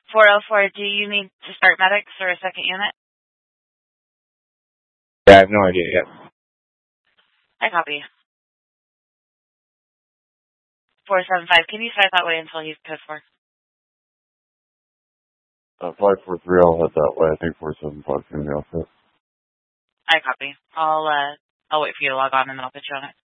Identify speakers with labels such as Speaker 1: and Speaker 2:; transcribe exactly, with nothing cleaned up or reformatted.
Speaker 1: four oh four, do you need to start medics or a second unit?
Speaker 2: Yeah, I have no idea yet.
Speaker 1: I copy. four seven five, can you start that way until he's code four?
Speaker 3: Uh, five four three, I'll head that way. I think four seven five is going to be all set.
Speaker 1: I copy. I'll, uh, I'll wait for you to log on and then I'll put you on it.